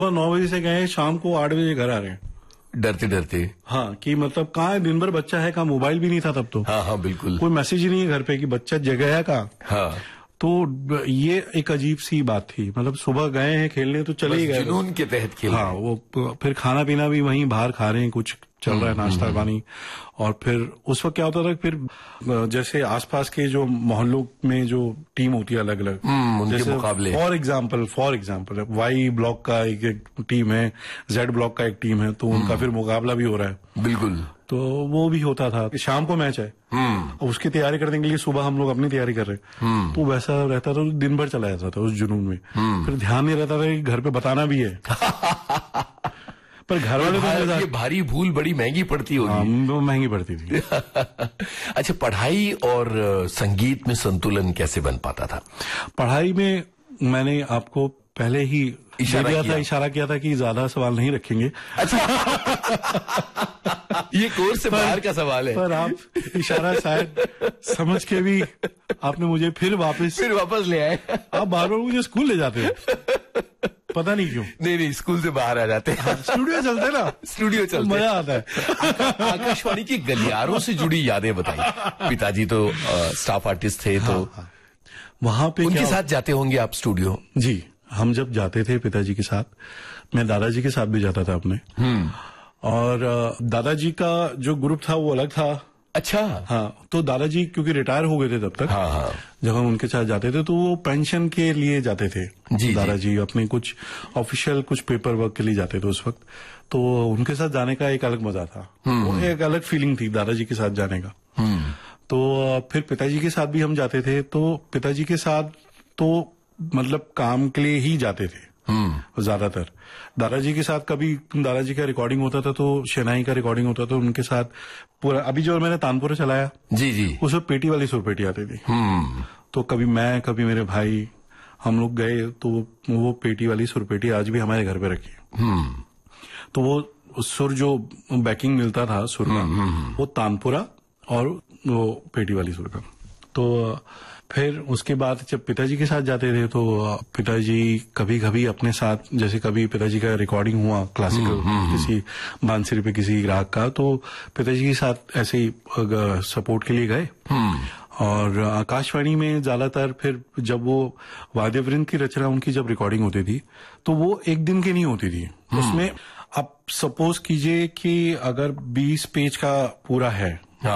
9 बजे से गए, शाम को 8 बजे घर आ रहे हैं, डरते डरते। हाँ, कि मतलब कहाँ है, दिन भर बच्चा है, कहाँ मोबाइल भी नहीं था तब तो। हाँ हाँ बिल्कुल, कोई मैसेज ही नहीं है घर पे कि बच्चा जगह है कहाँ। हाँ, तो ये एक अजीब सी बात थी, मतलब सुबह गए हैं खेलने तो चले ही गए, जुनून के तहत खेल। हाँ, वो फिर खाना पीना भी वहीं बाहर खा रहे हैं, कुछ चल रहा है नाश्ता पानी। और फिर उस वक्त क्या होता था, फिर जैसे आसपास के जो मोहल्लों में जो टीम होती है अलग अलग, उनके मुकाबले, फॉर एग्जाम्पल वाई ब्लॉक का एक टीम है, जेड ब्लॉक का एक टीम है, तो उनका फिर मुकाबला भी हो रहा है। बिल्कुल, तो वो भी होता था कि शाम को मैच है, उसकी तैयारी करने के लिए सुबह हम लोग अपनी तैयारी कर रहे हैं, तो वैसा रहता था, दिन भर चला जाता था उस जुनून में। फिर ध्यान नहीं रहता था कि घर पे बताना भी है। पर घर वाले तो ये भारी भूल बड़ी महंगी पड़ती होगी। हाँ, वो महंगी पड़ती थी। अच्छा, पढ़ाई और संगीत में संतुलन कैसे बन पाता था? पढ़ाई में मैंने आपको पहले ही इशारा किया था कि ज्यादा सवाल नहीं रखेंगे। अच्छा। ये कोर्स से बाहर का सवाल है। पर आप इशारा शायद समझ के भी आपने मुझे फिर वापस ले आए। आप बार बार मुझे स्कूल ले जाते हैं, पता नहीं क्यों। नहीं, स्कूल से बाहर आ जाते हैं। स्टूडियो चलते ना, स्टूडियो चलते, मजा आता है। आकाशवाणी की गलियारों से जुड़ी यादें बताइए। पिताजी तो स्टाफ आर्टिस्ट थे, तो वहां पे उनके साथ जाते होंगे आप स्टूडियो? जी, हम जब जाते थे पिताजी के साथ, मैं दादाजी के साथ भी जाता था अपने। और दादाजी का जो ग्रुप था वो अलग था। अच्छा। हाँ, तो दादाजी क्योंकि रिटायर हो गए थे तब तक। हाँ। जब हम उनके साथ जाते थे तो वो पेंशन के लिए जाते थे। जी, दादाजी अपने कुछ ऑफिशियल कुछ पेपर वर्क के लिए जाते थे उस वक्त, तो उनके साथ जाने का एक अलग मजा था, वो एक अलग फीलिंग थी दादाजी के साथ जाने का। तो फिर पिताजी के साथ भी हम जाते थे, तो पिताजी के साथ तो मतलब काम के लिए ही जाते थे ज्यादातर। दादाजी के साथ कभी दादाजी का रिकॉर्डिंग होता था, तो शहनाई का रिकॉर्डिंग होता था उनके साथ पूरा। अभी जो मैंने तानपुरा चलाया, जी, उसमें पेटी वाली सुरपेटी आती थी। तो कभी मैं, कभी मेरे भाई, हम लोग गए, तो वो पेटी वाली सुरपेटी आज भी हमारे घर पे रखी है। तो वो सुर जो बैकिंग मिलता था सुर का, वो तानपुरा और वो पेटी वाली सुर का। तो फिर उसके बाद जब पिताजी के साथ जाते थे, तो पिताजी कभी कभी अपने साथ, जैसे कभी पिताजी का रिकॉर्डिंग हुआ क्लासिकल किसी बांसुरी पे किसी राग का, तो पिताजी के साथ ऐसे ही सपोर्ट के लिए गए। और आकाशवाणी में ज्यादातर फिर जब वो वाद्यवृंद की रचना उनकी जब रिकॉर्डिंग होती थी, तो वो एक दिन की नहीं होती थी। उसमें आप सपोज कीजिए कि अगर 20 पेज का पूरा है,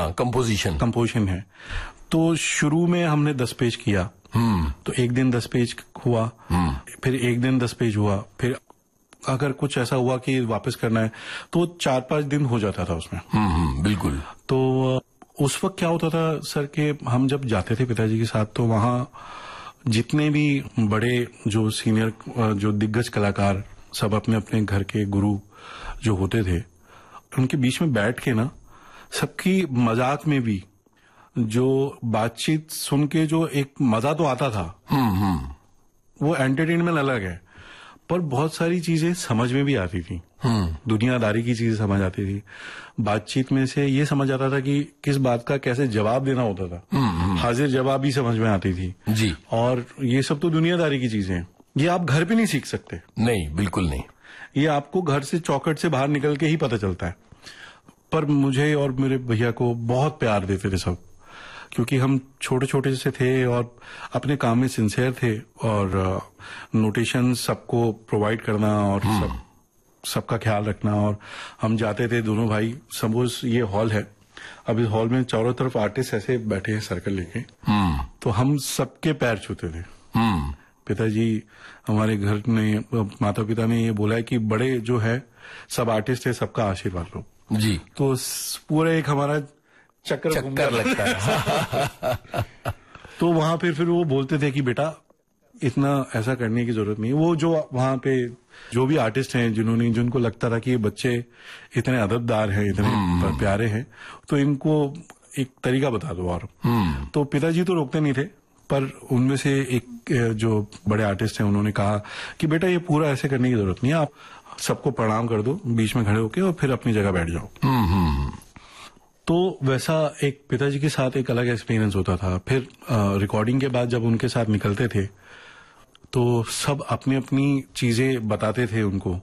कंपोजिशन है, तो शुरू में हमने 10 पेज किया, तो एक दिन 10 पेज हुआ, फिर एक दिन 10 पेज हुआ, फिर अगर कुछ ऐसा हुआ कि वापस करना है तो 4-5 दिन हो जाता था उसमें। बिल्कुल। तो उस वक्त क्या होता था सर कि हम जब जाते थे पिताजी के साथ, तो वहाँ जितने भी बड़े जो सीनियर जो दिग्गज कलाकार सब अपने अपने घर के गुरु जो होते थे, उनके बीच में बैठ के ना सबकी मजाक में भी जो बातचीत सुन के जो एक मजा तो आता था, वो एंटरटेनमेंट अलग है, पर बहुत सारी चीजें समझ में भी आती थी। दुनियादारी की चीजें समझ आती थी। बातचीत में से ये समझ आता था कि किस बात का कैसे जवाब देना होता था। हाजिर जवाब भी समझ में आती थी जी। और ये सब तो दुनियादारी की चीजें हैं, ये आप घर पे नहीं सीख सकते। नहीं, बिल्कुल नहीं। ये आपको घर से चौखट से बाहर निकल के ही पता चलता है। पर मुझे और मेरे भैया को बहुत प्यार देते थे सब, क्योंकि हम छोटे छोटे से थे और अपने काम में सिंसियर थे, और नोटेशन सबको प्रोवाइड करना और सबका ख्याल रखना। और हम जाते थे दोनों भाई, सपोज ये हॉल है, अब इस हॉल में चारों तरफ आर्टिस्ट ऐसे बैठे हैं सर्कल लेके, तो हम सबके पैर छूते थे। पिताजी हमारे घर में, माता पिता ने ये बोला है कि बड़े जो है सब आर्टिस्ट है, सबका आशीर्वाद लो जी। तो पूरा एक हमारा चक्कर लगता है। तो वहां पे फिर वो बोलते थे कि बेटा इतना ऐसा करने की जरूरत नहीं। वो जो वहां पे जो भी आर्टिस्ट हैं जिनको लगता था कि ये बच्चे इतने अदबदार हैं, इतने प्यारे हैं, तो इनको एक तरीका बता दो। और तो पिताजी तो रोकते नहीं थे, पर उनमें से एक जो बड़े आर्टिस्ट हैं उन्होंने कहा कि बेटा ये पूरा ऐसे करने की जरूरत नहीं है, आप सबको प्रणाम कर दो बीच में खड़े होके और फिर अपनी जगह बैठ जाओ। तो वैसा एक पिताजी के साथ एक अलग एक्सपीरियंस होता था। फिर रिकॉर्डिंग के बाद जब उनके साथ निकलते थे तो सब अपनी अपनी चीजें बताते थे उनको